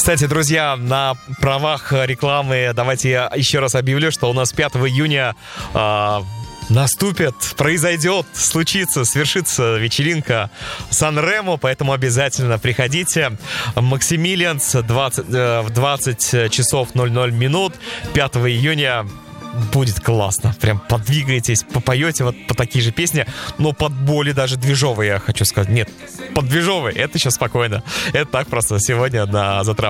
Кстати, друзья, на правах рекламы давайте я еще раз объявлю, что у нас 5 июня наступит, произойдет, случится, свершится вечеринка Сан-Ремо, поэтому обязательно приходите. Максимилианс в 20 часов 00 минут 5 июня. Будет классно. Прям подвигаетесь, попоете вот по такие же песни, но под более даже движовые, я хочу сказать. Нет, под движовые, это еще спокойно. Это так просто сегодня на затравку.